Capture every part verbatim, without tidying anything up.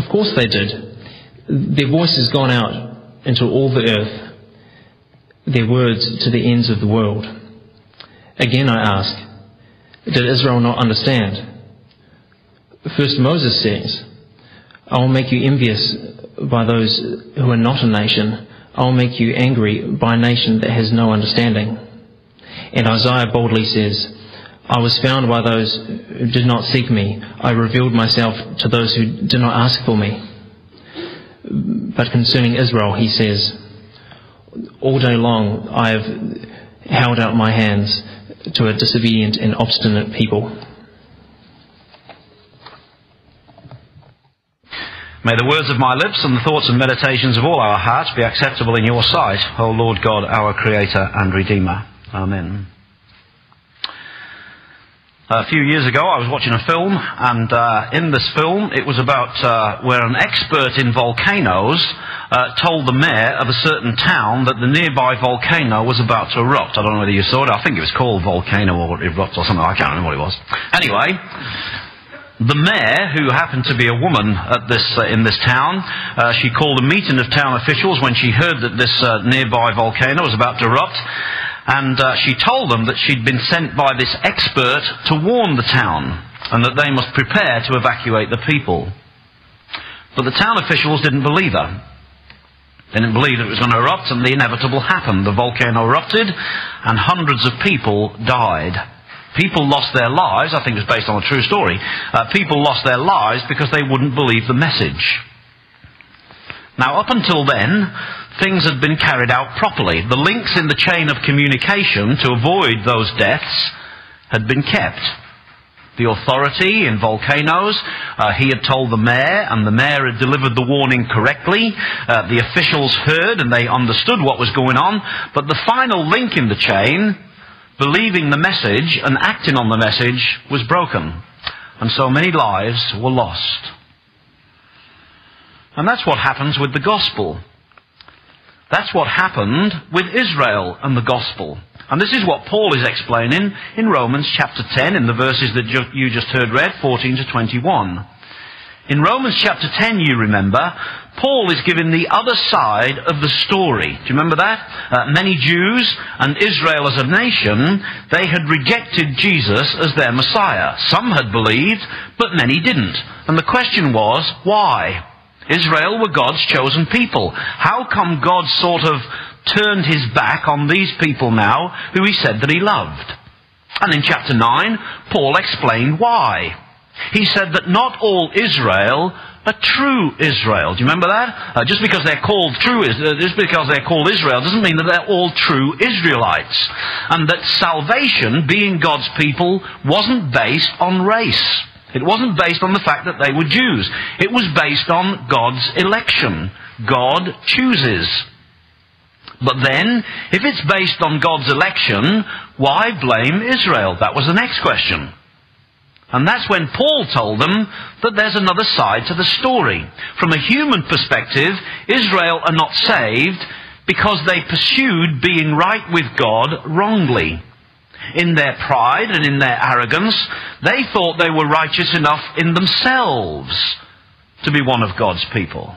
course they did. Their voice has gone out into all the earth, their words to the ends of the world. Again I ask, did Israel not understand? First Moses says, I will make you envious by those who are not a nation. I will make you angry by a nation that has no understanding. And Isaiah boldly says, I was found by those who did not seek me. I revealed myself to those who did not ask for me. But concerning Israel, he says, all day long I have held out my hands to a disobedient and obstinate people. May the words of my lips and the thoughts and meditations of all our hearts be acceptable in your sight, O Lord God, our Creator and Redeemer. Amen. A few years ago I was watching a film, and uh, in this film it was about uh, where an expert in volcanoes uh, told the mayor of a certain town that the nearby volcano was about to erupt. I don't know whether you saw it. I think it was called Volcano or Erupt or something. I can't remember what it was. Anyway, the mayor, who happened to be a woman at this uh, in this town, uh, she called a meeting of town officials when she heard that this uh, nearby volcano was about to erupt. And uh, she told them that she'd been sent by this expert to warn the town and that they must prepare to evacuate the people. But the town officials didn't believe her. They didn't believe that it was going to erupt, and the inevitable happened. The volcano erupted and hundreds of people died. People lost their lives. I think it was based on a true story. Uh, people lost their lives because they wouldn't believe the message. Now, up until then, things had been carried out properly. The links in the chain of communication to avoid those deaths had been kept. The authority in volcanoes, uh, he had told the mayor, and the mayor had delivered the warning correctly. Uh, the officials heard and they understood what was going on. But the final link in the chain, believing the message and acting on the message, was broken. And so many lives were lost. And that's what happens with the gospel. That's what happened with Israel and the gospel. And this is what Paul is explaining in Romans chapter ten, in the verses that you just heard read, fourteen to twenty-one. In Romans chapter ten, you remember, Paul is giving the other side of the story. Do you remember that? Uh, many Jews and Israel as a nation, they had rejected Jesus as their Messiah. Some had believed, but many didn't. And the question was, why? Israel were God's chosen people. How come God sort of turned his back on these people now who he said that he loved? And in chapter nine, Paul explained why. He said that not all Israel are true Israel. Do you remember that? Uh, just because they're called true, uh, just because they're called Israel doesn't mean that they're all true Israelites. And that salvation, being God's people, wasn't based on race. It wasn't based on the fact that they were Jews. It was based on God's election. God chooses. But then, if it's based on God's election, why blame Israel? That was the next question. And that's when Paul told them that there's another side to the story. From a human perspective, Israel are not saved because they pursued being right with God wrongly. In their pride and in their arrogance, they thought they were righteous enough in themselves to be one of God's people.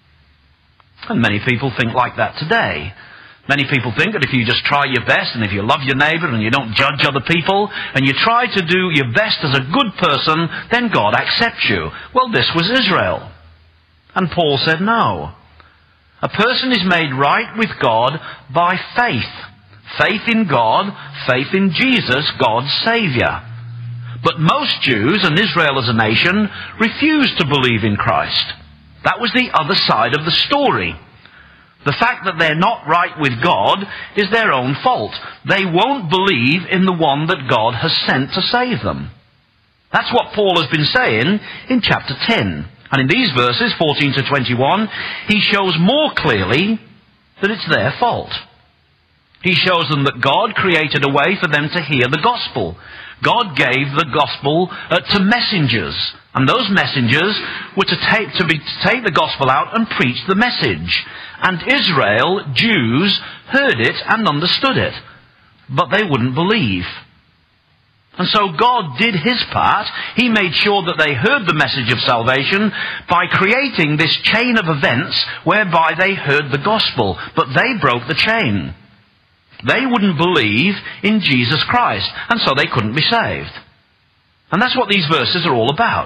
And many people think like that today. Many people think that if you just try your best, and if you love your neighbour and you don't judge other people, and you try to do your best as a good person, then God accepts you. Well, this was Israel. And Paul said no. A person is made right with God by faith. Faith in God, faith in Jesus, God's Saviour. But most Jews, and Israel as a nation, refused to believe in Christ. That was the other side of the story. The fact that they're not right with God is their own fault. They won't believe in the one that God has sent to save them. That's what Paul has been saying in chapter ten. And in these verses, fourteen to twenty-one, he shows more clearly that it's their fault. He shows them that God created a way for them to hear the gospel. God gave the gospel uh, to messengers. And those messengers were to take, to, be, to take the gospel out and preach the message. And Israel, Jews, heard it and understood it. But they wouldn't believe. And so God did his part. He made sure that they heard the message of salvation by creating this chain of events whereby they heard the gospel. But they broke the chain. They wouldn't believe in Jesus Christ, and so they couldn't be saved. And that's what these verses are all about.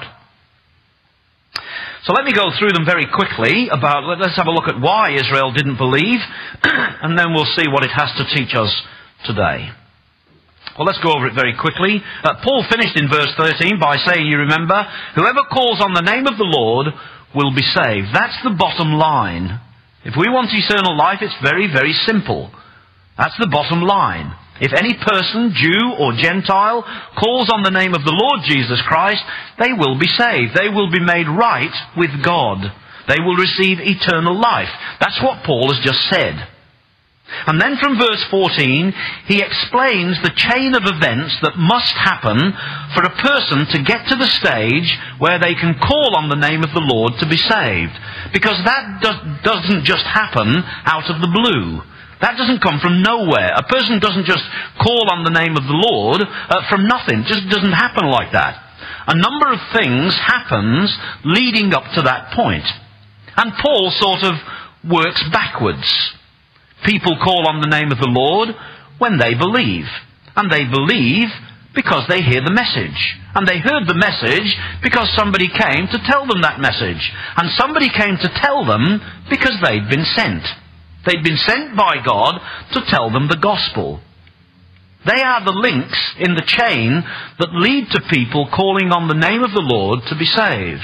So let me go through them very quickly. About let's have a look at why Israel didn't believe, and then we'll see what it has to teach us today. Well, let's go over it very quickly. Uh, Paul finished in verse thirteen by saying, you remember, whoever calls on the name of the Lord will be saved. That's the bottom line. If we want eternal life, it's very, very simple. That's the bottom line. If any person, Jew or Gentile, calls on the name of the Lord Jesus Christ, they will be saved. They will be made right with God. They will receive eternal life. That's what Paul has just said. And then from verse fourteen, he explains the chain of events that must happen for a person to get to the stage where they can call on the name of the Lord to be saved. Because that does, doesn't just happen out of the blue. That doesn't come from nowhere. A person doesn't just call on the name of the Lord uh, from nothing. It just doesn't happen like that. A number of things happens leading up to that point. And Paul sort of works backwards. People call on the name of the Lord when they believe. And they believe because they hear the message. And they heard the message because somebody came to tell them that message. And somebody came to tell them because they'd been sent. They'd been sent by God to tell them the gospel. They are the links in the chain that lead to people calling on the name of the Lord to be saved.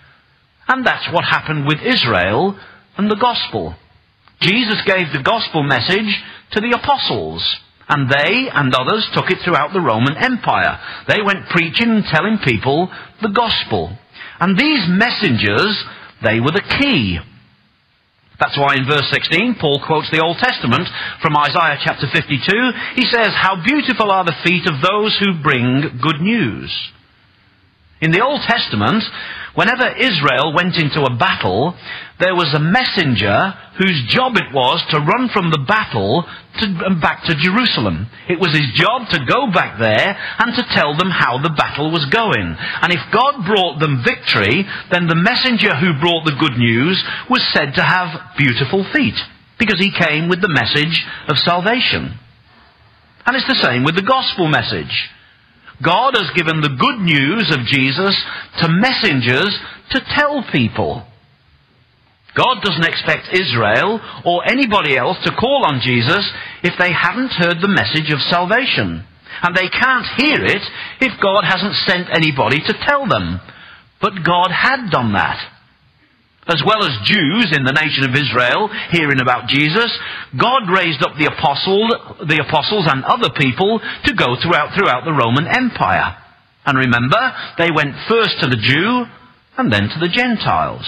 And that's what happened with Israel and the gospel. Jesus gave the gospel message to the apostles, and they and others took it throughout the Roman Empire. They went preaching and telling people the gospel. And these messengers, they were the key. That's why in verse sixteen, Paul quotes the Old Testament from Isaiah chapter fifty-two. He says, how beautiful are the feet of those who bring good news. In the Old Testament, whenever Israel went into a battle, there was a messenger whose job it was to run from the battle to, back to Jerusalem. It was his job to go back there and to tell them how the battle was going. And if God brought them victory, then the messenger who brought the good news was said to have beautiful feet, because he came with the message of salvation. And it's the same with the gospel message. God has given the good news of Jesus to messengers to tell people. God doesn't expect Israel or anybody else to call on Jesus if they haven't heard the message of salvation. And they can't hear it if God hasn't sent anybody to tell them. But God had done that. As well as Jews in the nation of Israel hearing about Jesus, God raised up the apostles, the apostles and other people to go throughout, throughout the Roman Empire. And remember, they went first to the Jew and then to the Gentiles.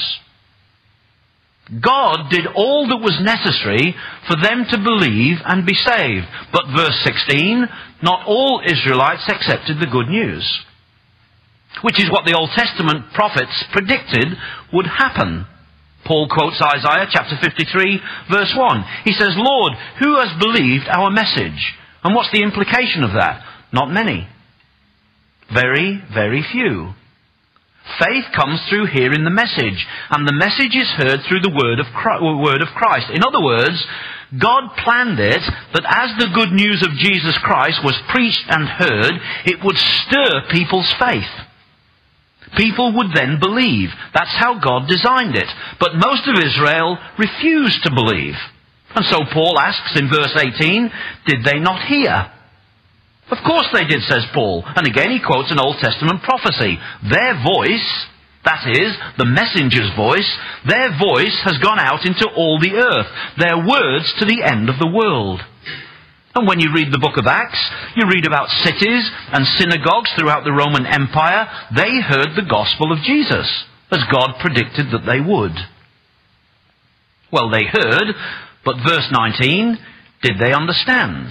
God did all that was necessary for them to believe and be saved. But verse sixteen, not all Israelites accepted the good news. Which is what the Old Testament prophets predicted would happen. Paul quotes Isaiah chapter fifty-three verse one. He says, Lord, who has believed our message? And what's the implication of that? Not many. Very, very few. Faith comes through hearing the message. And the message is heard through the word of Christ, word of Christ. In other words, God planned it that as the good news of Jesus Christ was preached and heard, it would stir people's faith. People would then believe. That's how God designed it. But most of Israel refused to believe. And so Paul asks in verse eighteen, did they not hear? Of course they did, says Paul. And again he quotes an Old Testament prophecy. Their voice, that is, the messenger's voice, their voice has gone out into all the earth. Their words to the end of the world. And when you read the book of Acts, you read about cities and synagogues throughout the Roman Empire. They heard the gospel of Jesus, as God predicted that they would. Well, they heard, but verse nineteen, did they understand?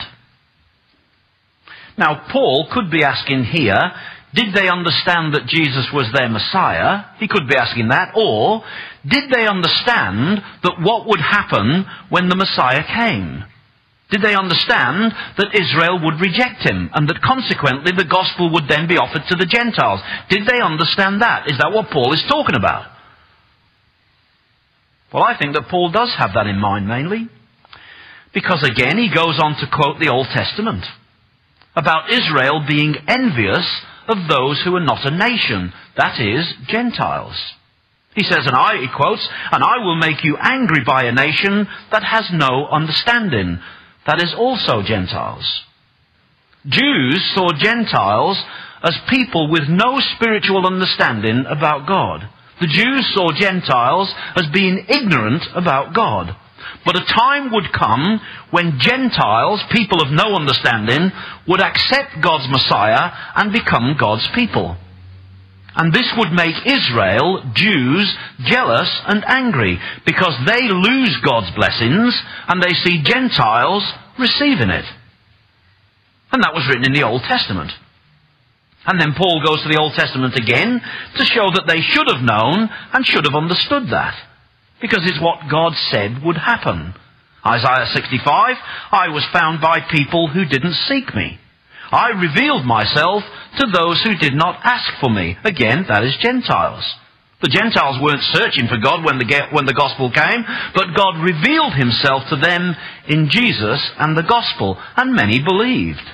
Now, Paul could be asking here, did they understand that Jesus was their Messiah? He could be asking that. Or, did they understand that what would happen when the Messiah came? Did they understand that Israel would reject him and that consequently the gospel would then be offered to the Gentiles? Did they understand that? Is that what Paul is talking about? Well, I think that Paul does have that in mind mainly. Because again, he goes on to quote the Old Testament about Israel being envious of those who are not a nation, that is, Gentiles. He says, and I, he quotes, and I will make you angry by a nation that has no understanding, that is also Gentiles. Jews saw Gentiles as people with no spiritual understanding about God. The Jews saw Gentiles as being ignorant about God. But a time would come when Gentiles, people of no understanding, would accept God's Messiah and become God's people. And this would make Israel, Jews, jealous and angry because they lose God's blessings and they see Gentiles receiving it. And that was written in the Old Testament. And then Paul goes to the Old Testament again to show that they should have known and should have understood that. Because it's what God said would happen. Isaiah sixty-five, I was found by people who didn't seek me. I revealed myself to those who did not ask for me. Again, that is Gentiles. The Gentiles weren't searching for God when the, when the gospel came, but God revealed himself to them in Jesus and the gospel, and many believed.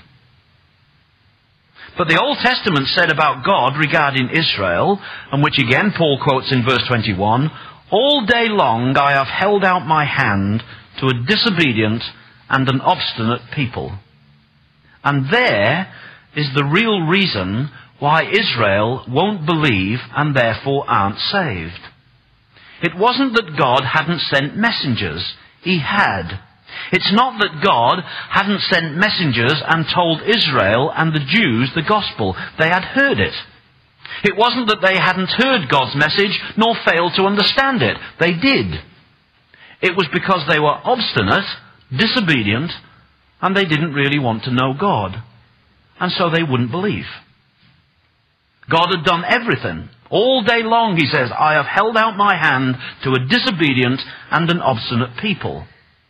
But the Old Testament said about God regarding Israel, and which again Paul quotes in verse twenty-one, all day long I have held out my hand to a disobedient and an obstinate people. And there is the real reason why Israel won't believe and therefore aren't saved. It wasn't that God hadn't sent messengers. He had. It's not that God hadn't sent messengers and told Israel and the Jews the gospel. They had heard it. It wasn't that they hadn't heard God's message nor failed to understand it. They did. It was because they were obstinate, disobedient, and they didn't really want to know God. And so they wouldn't believe. God had done everything. All day long, he says, I have held out my hand to a disobedient and an obstinate people.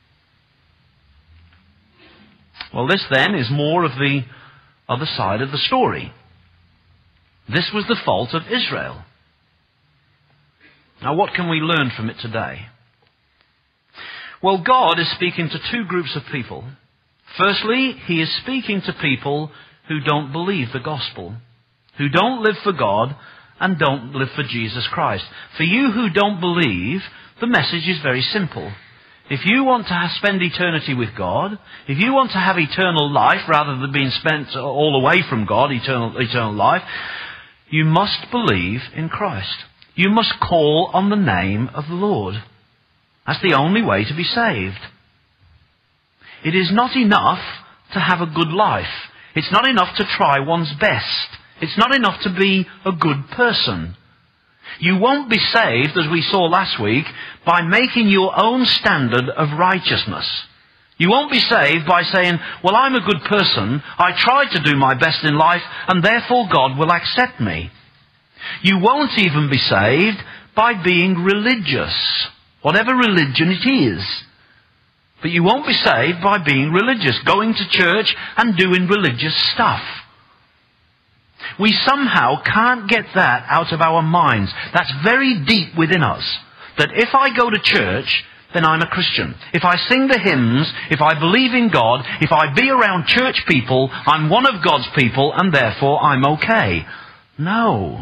Well, this then is more of the other side of the story. This was the fault of Israel. Now, what can we learn from it today? Well, God is speaking to two groups of people. Firstly, he is speaking to people who don't believe the gospel, who don't live for God and don't live for Jesus Christ. For you who don't believe, the message is very simple. If you want to have, spend eternity with God, if you want to have eternal life rather than being spent all away from God, eternal, eternal life, you must believe in Christ. You must call on the name of the Lord. That's the only way to be saved. It is not enough to have a good life. It's not enough to try one's best. It's not enough to be a good person. You won't be saved, as we saw last week, by making your own standard of righteousness. You won't be saved by saying, well, I'm a good person, I tried to do my best in life, and therefore God will accept me. You won't even be saved by being religious, whatever religion it is. But you won't be saved by being religious, going to church and doing religious stuff. We somehow can't get that out of our minds. That's very deep within us. That if I go to church, then I'm a Christian. If I sing the hymns, if I believe in God, if I be around church people, I'm one of God's people and therefore I'm okay. No.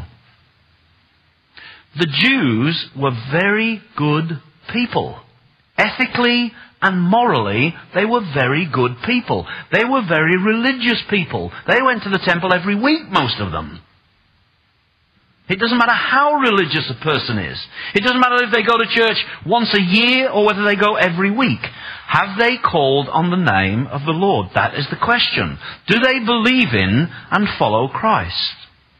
The Jews were very good people. Ethically and morally, they were very good people. They were very religious people. They went to the temple every week, most of them. It doesn't matter how religious a person is. It doesn't matter if they go to church once a year or whether they go every week. Have they called on the name of the Lord? That is the question. Do they believe in and follow Christ?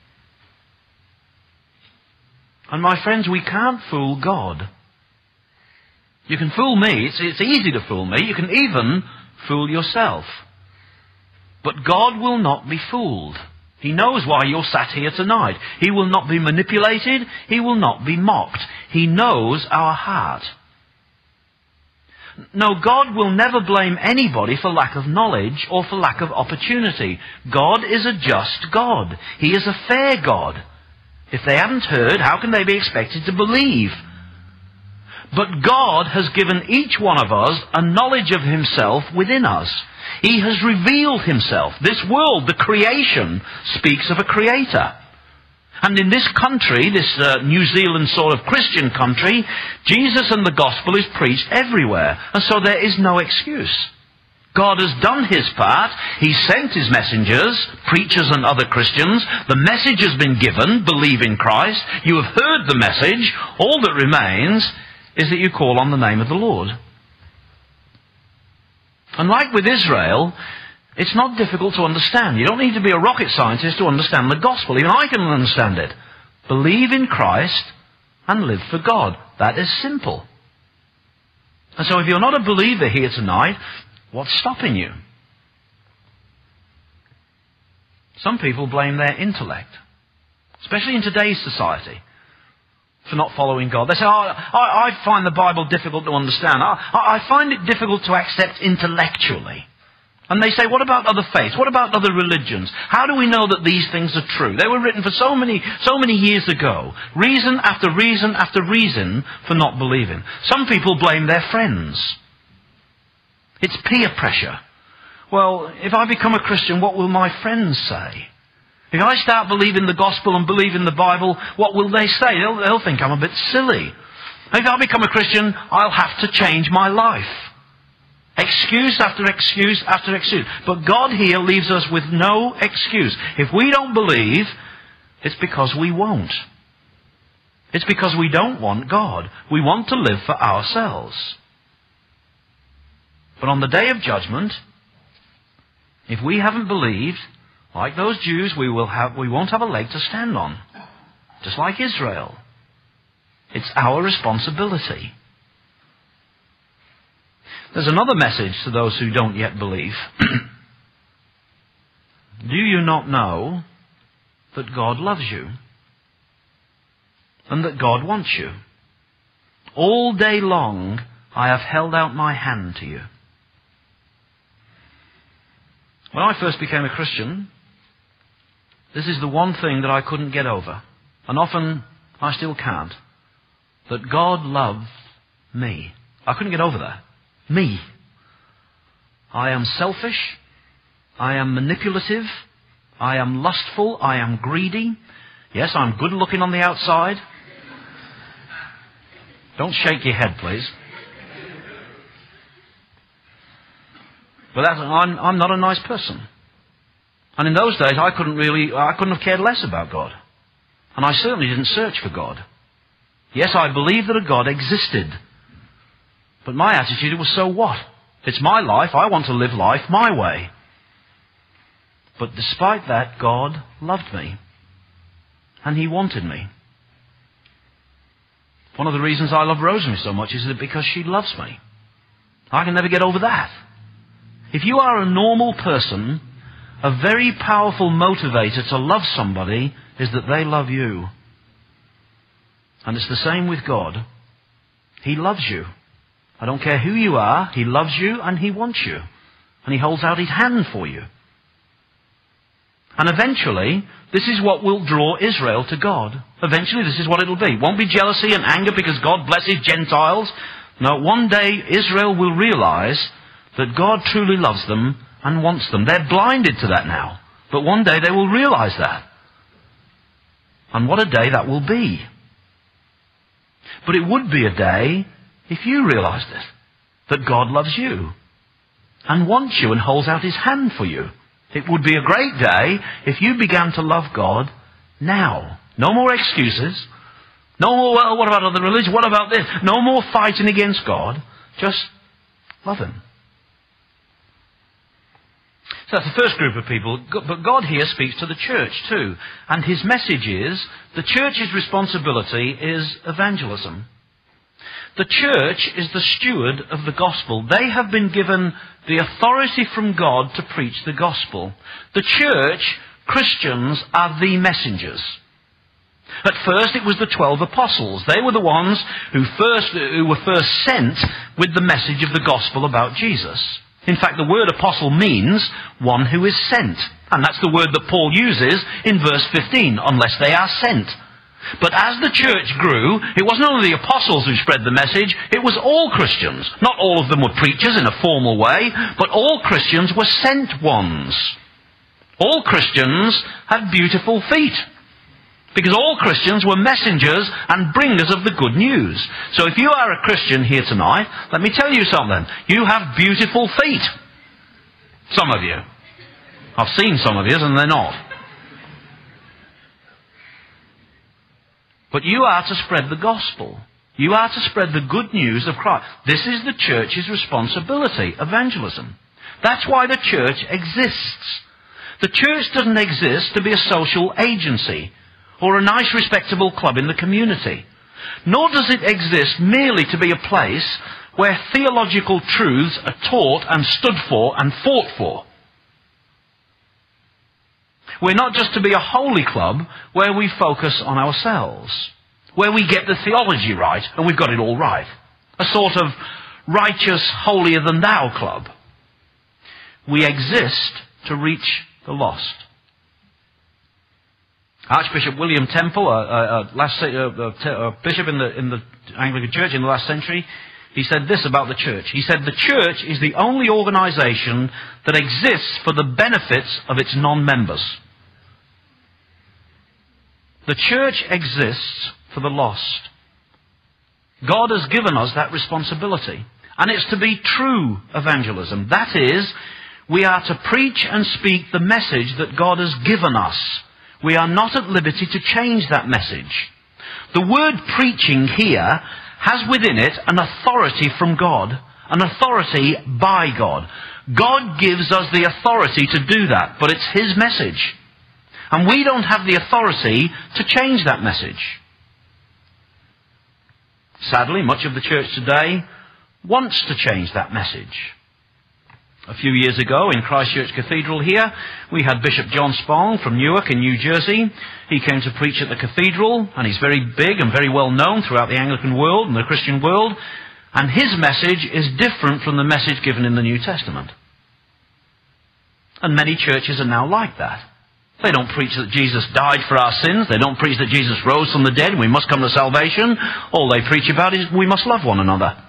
And my friends, we can't fool God. You can fool me. It's, it's easy to fool me. You can even fool yourself. But God will not be fooled. He knows why you're sat here tonight. He will not be manipulated. He will not be mocked. He knows our heart. No, God will never blame anybody for lack of knowledge or for lack of opportunity. God is a just God. He is a fair God. If they haven't heard, how can they be expected to believe? But God has given each one of us a knowledge of Himself within us. He has revealed Himself. This world, the creation, speaks of a Creator. And in this country, this uh, New Zealand sort of Christian country, Jesus and the gospel is preached everywhere. And so there is no excuse. God has done His part. He sent His messengers, preachers and other Christians. The message has been given. Believe in Christ. You have heard the message. All that remains is that you call on the name of the Lord. And like with Israel, it's not difficult to understand. You don't need to be a rocket scientist to understand the gospel. Even I can understand it. Believe in Christ and live for God. That is simple. And so if you're not a believer here tonight, what's stopping you? Some people blame their intellect, especially in today's society, for not following God. They say, oh, I, I find the Bible difficult to understand. I, I find it difficult to accept intellectually. And they say, what about other faiths? What about other religions? How do we know that these things are true? They were written for so many, so many years ago. Reason after reason after reason for not believing. Some people blame their friends. It's peer pressure. Well, if I become a Christian, what will my friends say? If I start believing the gospel and believe in the Bible, what will they say? They'll, they'll think I'm a bit silly. If I become a Christian, I'll have to change my life. Excuse after excuse after excuse. But God here leaves us with no excuse. If we don't believe, it's because we won't. It's because we don't want God. We want to live for ourselves. But on the day of judgment, if we haven't believed, like those Jews, we will have, we won't have a leg to stand on. Just like Israel. It's our responsibility. There's another message to those who don't yet believe. Do you not know that God loves you? And that God wants you? All day long I have held out my hand to you. When I first became a Christian, this is the one thing that I couldn't get over. And often I still can't. That God loved me. I couldn't get over that. Me. I am selfish. I am manipulative. I am lustful. I am greedy. Yes, I'm good looking on the outside. Don't shake your head, please. But that's, I'm, I'm not a nice person. And in those days, I couldn't really, I couldn't have cared less about God. And I certainly didn't search for God. Yes, I believed that a God existed. But my attitude was, so what? It's my life. I want to live life my way. But despite that, God loved me. And He wanted me. One of the reasons I love Rosemary so much is that because she loves me. I can never get over that. If you are a normal person, a very powerful motivator to love somebody is that they love you. And it's the same with God. He loves you. I don't care who you are, He loves you and He wants you. And He holds out His hand for you. And eventually, this is what will draw Israel to God. Eventually, this is what it'll be. It won't be jealousy and anger because God blesses Gentiles. No, one day Israel will realize that God truly loves them and wants them. They're blinded to that now. But one day they will realize that. And what a day that will be. But it would be a day if you realized it, that God loves you and wants you and holds out His hand for you. It would be a great day if you began to love God now. No more excuses. No more, well, what about other religions? What about this? No more fighting against God. Just love Him. So that's the first group of people. But God here speaks to the church too. And His message is, the church's responsibility is evangelism. The church is the steward of the gospel. They have been given the authority from God to preach the gospel. The church, Christians, are the messengers. At first it was the twelve apostles. They were the ones who first who were first sent with the message of the gospel about Jesus. In fact, the word apostle means one who is sent. And that's the word that Paul uses in verse fifteen, unless they are sent. But as the church grew, it wasn't only the apostles who spread the message, it was all Christians. Not all of them were preachers in a formal way, but all Christians were sent ones. All Christians had beautiful feet. Because all Christians were messengers and bringers of the good news. So if you are a Christian here tonight, let me tell you something. You have beautiful feet. Some of you. I've seen some of you and they're not. But you are to spread the gospel. You are to spread the good news of Christ. This is the church's responsibility, evangelism. That's why the church exists. The church doesn't exist to be a social agency or a nice respectable club in the community. Nor does it exist merely to be a place where theological truths are taught and stood for and fought for. We're not just to be a holy club where we focus on ourselves, where we get the theology right and we've got it all right. A sort of righteous, holier-than-thou club. We exist to reach the lost. Archbishop William Temple, a, a, a, last, a, a, a bishop in the, in the Anglican Church in the last century, he said this about the church. He said, the church is the only organisation that exists for the benefits of its non-members. The church exists for the lost. God has given us that responsibility. And it's to be true evangelism. That is, we are to preach and speak the message that God has given us. We are not at liberty to change that message. The word preaching here has within it an authority from God, an authority by God. God gives us the authority to do that, but it's His message. And we don't have the authority to change that message. Sadly, much of the church today wants to change that message. A few years ago in Christ Church Cathedral here, we had Bishop John Spong from Newark in New Jersey. He came to preach at the cathedral, and he's very big and very well known throughout the Anglican world and the Christian world. And his message is different from the message given in the New Testament. And many churches are now like that. They don't preach that Jesus died for our sins. They don't preach that Jesus rose from the dead and we must come to salvation. All they preach about is we must love one another.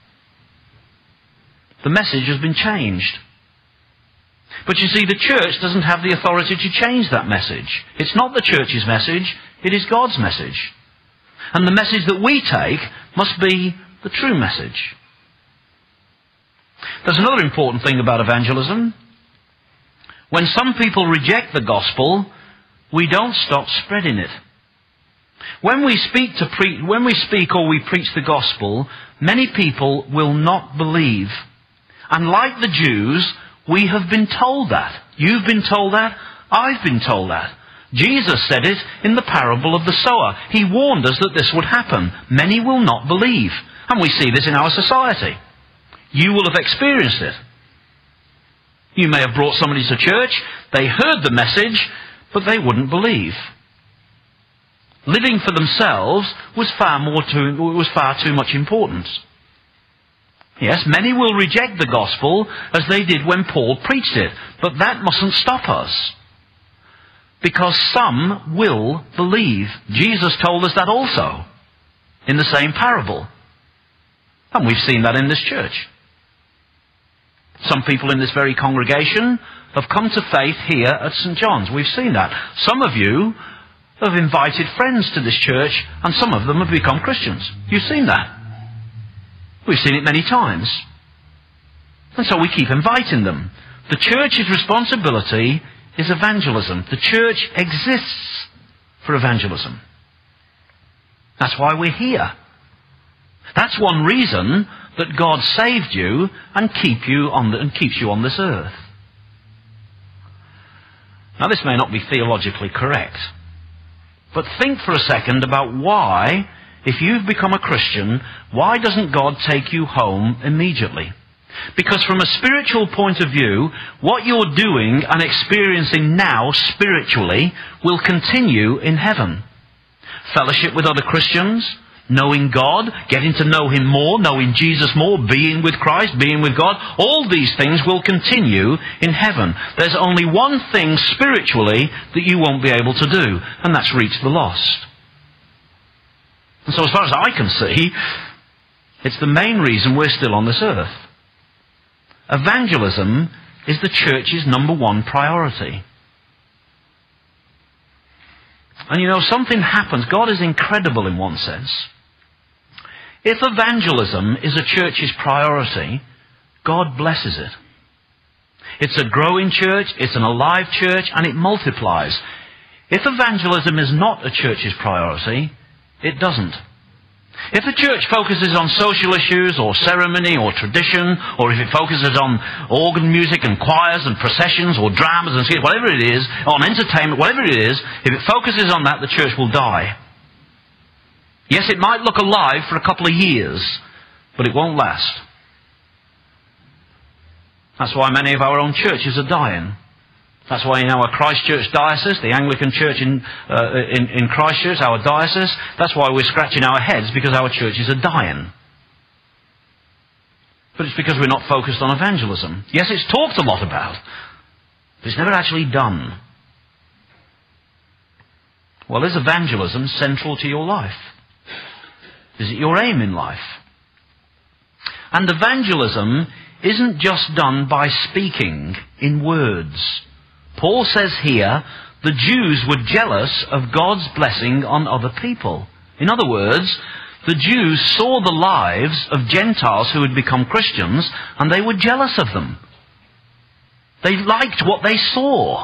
The message has been changed. But you see, the church doesn't have the authority to change that message. It's not the church's message, it is God's message. And the message that we take must be the true message. There's another important thing about evangelism. When some people reject the gospel, we don't stop spreading it. When we speak to pre- when we speak or we preach the gospel, many people will not believe. And like the Jews, we have been told that. You've been told that. I've been told that. Jesus said it in the parable of the sower. He warned us that this would happen. Many will not believe. And we see this in our society. You will have experienced it. You may have brought somebody to church. They heard the message, but they wouldn't believe. Living for themselves was far more too, was far too much importance. Yes, many will reject the gospel as they did when Paul preached it. But that mustn't stop us. Because some will believe. Jesus told us that also in the same parable. And we've seen that in this church. Some people in this very congregation have come to faith here at Saint John's. We've seen that. Some of you have invited friends to this church and some of them have become Christians. You've seen that. We've seen it many times. And so we keep inviting them. The church's responsibility is evangelism. The church exists for evangelism. That's why we're here. That's one reason that God saved you and keep you on the, and keeps you on this earth. Now this may not be theologically correct, but think for a second about why, if you've become a Christian, why doesn't God take you home immediately? Because from a spiritual point of view, what you're doing and experiencing now spiritually will continue in heaven. fellowship with other Christians, knowing God, getting to know Him more, knowing Jesus more, being with Christ, being with God. All these things will continue in heaven. There's only one thing spiritually that you won't be able to do, and that's reach the lost. And so as far as I can see, it's the main reason we're still on this earth. Evangelism is the church's number one priority. And you know, something happens. God is incredible in one sense. If evangelism is a church's priority, God blesses it. It's a growing church, it's an alive church, and it multiplies. If evangelism is not a church's priority, it doesn't. If the church focuses on social issues or ceremony or tradition, or if it focuses on organ music and choirs and processions or dramas and theatre, whatever it is, on entertainment, whatever it is, if it focuses on that, the church will die. Yes, it might look alive for a couple of years, but it won't last. That's why many of our own churches are dying. That's why in our Christchurch diocese, the Anglican church in, uh, in, in Christchurch, our diocese, that's why we're scratching our heads, because our churches are dying. But it's because we're not focused on evangelism. Yes, it's talked a lot about, but it's never actually done. Well, is evangelism central to your life? Is it your aim in life? And evangelism isn't just done by speaking in words. Paul says here, the Jews were jealous of God's blessing on other people. In other words, the Jews saw the lives of Gentiles who had become Christians, and they were jealous of them. They liked what they saw.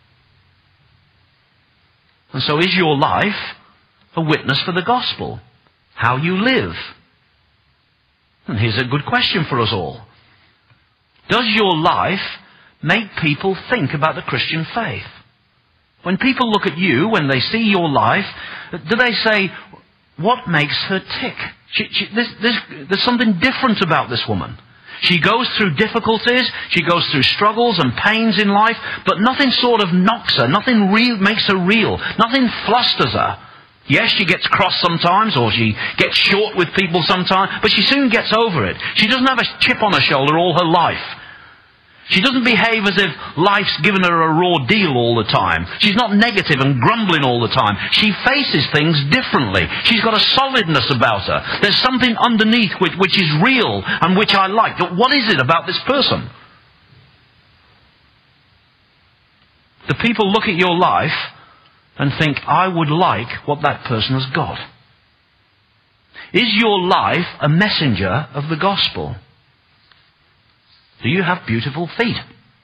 And so is your life a witness for the gospel? How you live? And here's a good question for us all. Does your life make people think about the Christian faith? When people look at you, when they see your life, do they say, what makes her tick? She, she, there's, there's, there's something different about this woman. She goes through difficulties, she goes through struggles and pains in life, but nothing sort of knocks her, nothing real makes her real, nothing flusters her. Yes, she gets cross sometimes, or she gets short with people sometimes, but she soon gets over it. She doesn't have a chip on her shoulder all her life. She doesn't behave as if life's given her a raw deal all the time. She's not negative and grumbling all the time. She faces things differently. She's got a solidness about her. There's something underneath which, which is real and which I like. But what is it about this person? The people look at your life and think, I would like what that person has got. Is your life a messenger of the gospel? Do you have beautiful feet?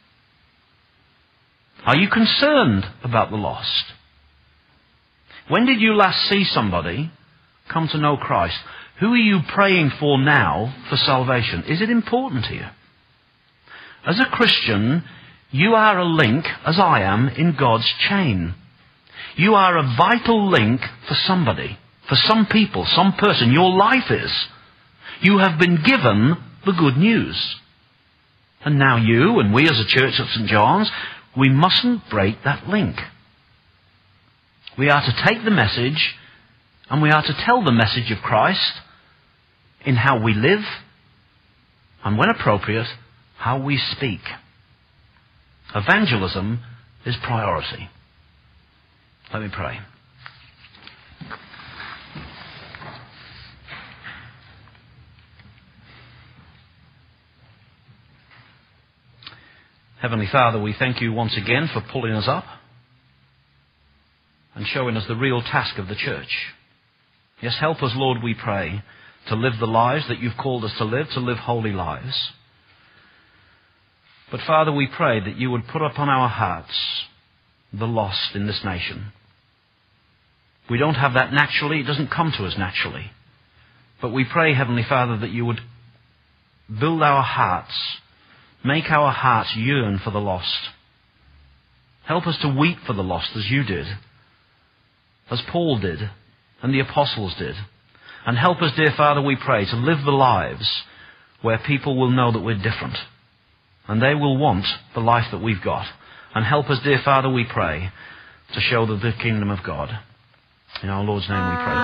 Are you concerned about the lost? When did you last see somebody come to know Christ? Who are you praying for now for salvation? Is it important to you? As a Christian, you are a link, as I am, in God's chain. You are a vital link for somebody, for some people, some person. Your life is. You have been given the good news. And now you, and we as a church at Saint John's, we mustn't break that link. We are to take the message, and we are to tell the message of Christ in how we live, and when appropriate, how we speak. Evangelism is priority. Let me pray. Heavenly Father, we thank you once again for pulling us up and showing us the real task of the church. Yes, help us, Lord, we pray, to live the lives that you've called us to live, to live holy lives. But Father, we pray that you would put upon our hearts the lost in this nation. We don't have that naturally. It doesn't come to us naturally. But we pray, Heavenly Father, that you would build our hearts, make our hearts yearn for the lost. Help us to weep for the lost as you did, as Paul did, and the apostles did. And help us, dear Father, we pray, to live the lives where people will know that we're different. And they will want the life that we've got. And help us, dear Father, we pray, to show them the kingdom of God. In our Lord's name we pray.